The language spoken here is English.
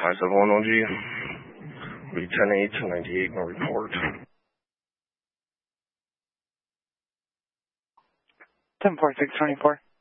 I-71 OG. Be 10-8 to 98, no report. 10-4, 624.